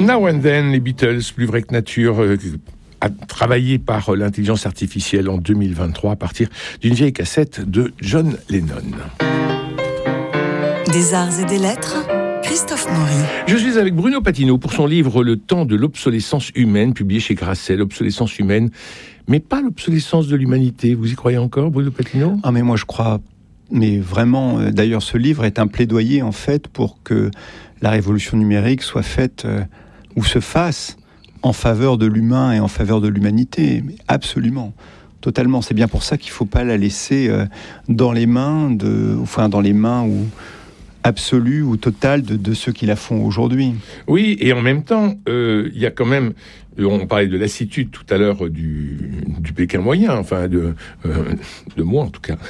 Now and Then, les Beatles, plus vrai que nature, travaillé par l'intelligence artificielle en 2023 à partir d'une vieille cassette de John Lennon. Des arts et des lettres, Christophe Maury. Je suis avec Bruno Patino pour son livre Le temps de l'obsolescence humaine, publié chez Grasset. L'obsolescence humaine, mais pas l'obsolescence de l'humanité. Vous y croyez encore, Bruno Patino ? Ah, mais moi je crois, mais vraiment, d'ailleurs ce livre est un plaidoyer en fait pour que la révolution numérique soit faite ou se fasse en faveur de l'humain et en faveur de l'humanité. Mais absolument. Totalement. C'est bien pour ça qu'il ne faut pas la laisser dans les mains absolues ou totales de ceux qui la font aujourd'hui. Oui, et en même temps, il y a quand même... On parlait de lassitude tout à l'heure du Pékin moyen, enfin de moi en tout cas.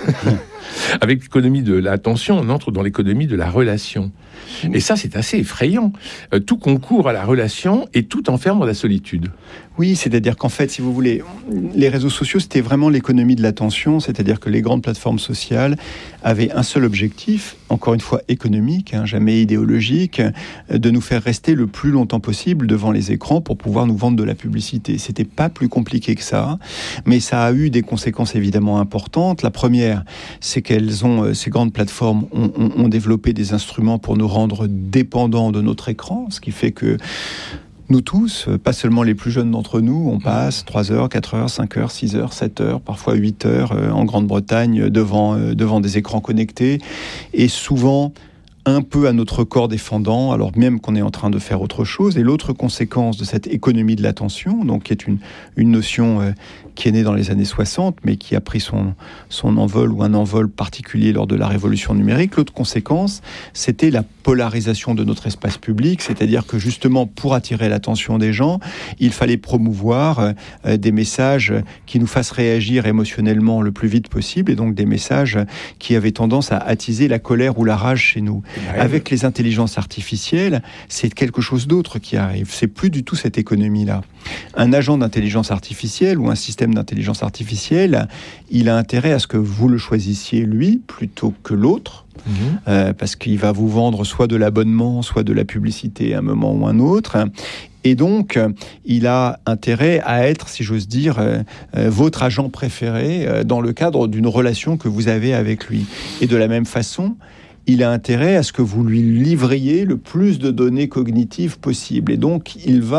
Avec l'économie de l'attention, on entre dans l'économie de la relation. Et ça, c'est assez effrayant. Tout concourt à la relation et tout enferme dans la solitude. Oui, c'est-à-dire qu'en fait, si vous voulez, les réseaux sociaux, c'était vraiment l'économie de l'attention, c'est-à-dire que les grandes plateformes sociales avaient un seul objectif, encore une fois économique, jamais idéologique, de nous faire rester le plus longtemps possible devant les écrans pour pouvoir nous vendre de la publicité. C'était pas plus compliqué que ça, mais ça a eu des conséquences évidemment importantes. La première, c'est ces grandes plateformes ont développé des instruments pour nous rendre dépendants de notre écran, ce qui fait que nous tous, pas seulement les plus jeunes d'entre nous, on passe 3 heures, 4 heures, 5 heures, 6 heures, 7 heures, parfois 8 heures en Grande-Bretagne devant des écrans connectés, et souvent un peu à notre corps défendant, alors même qu'on est en train de faire autre chose. Et l'autre conséquence de cette économie de l'attention, donc qui est une notion qui est née dans les années 60, mais qui a pris son envol ou un envol particulier lors de la révolution numérique, l'autre conséquence, c'était la polarisation de notre espace public, c'est-à-dire que justement, pour attirer l'attention des gens, il fallait promouvoir des messages qui nous fassent réagir émotionnellement le plus vite possible, et donc des messages qui avaient tendance à attiser la colère ou la rage chez nous. Avec les intelligences artificielles, c'est quelque chose d'autre qui arrive. C'est plus du tout cette économie-là. Un agent d'intelligence artificielle ou un système d'intelligence artificielle, il a intérêt à ce que vous le choisissiez lui plutôt que l'autre. Parce qu'il va vous vendre soit de l'abonnement, soit de la publicité à un moment ou un autre. Et donc, il a intérêt à être, si j'ose dire, votre agent préféré dans le cadre d'une relation que vous avez avec lui. Et de la même façon, il a intérêt à ce que vous lui livriez le plus de données cognitives possible. Et donc,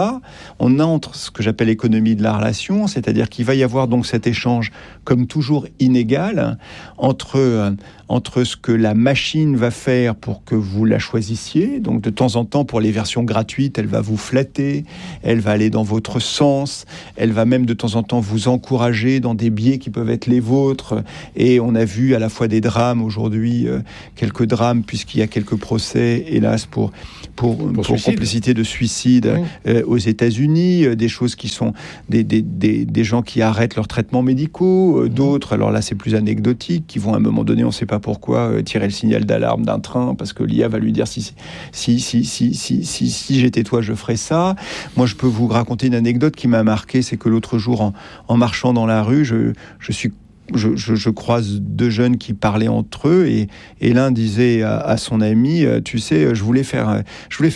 on entre ce que j'appelle l'économie de la relation, c'est-à-dire qu'il va y avoir donc cet échange, comme toujours inégal, entre ce que la machine va faire pour que vous la choisissiez. Donc, de temps en temps, pour les versions gratuites, elle va vous flatter, elle va aller dans votre sens, elle va même de temps en temps vous encourager dans des biais qui peuvent être les vôtres. Et on a vu à la fois des drames aujourd'hui, quelques drames, puisqu'il y a quelques procès, hélas, pour complicité de suicide aux États-Unis, des choses qui sont des gens qui arrêtent leurs traitements médicaux, d'autres, alors là c'est plus anecdotique, qui vont à un moment donné, on ne sait pas pourquoi, tirer le signal d'alarme d'un train parce que l'IA va lui dire si j'étais toi je ferais ça. Moi je peux vous raconter une anecdote qui m'a marqué, c'est que l'autre jour en marchant dans la rue, je croise 2 jeunes qui parlaient entre eux et l'un disait à son ami, tu sais, je voulais faire